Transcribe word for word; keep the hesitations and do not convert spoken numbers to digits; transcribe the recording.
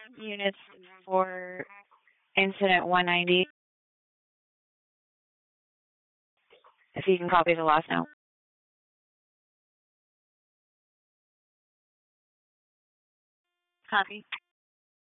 units for incident one ninety. If you can copy the last note. Copy.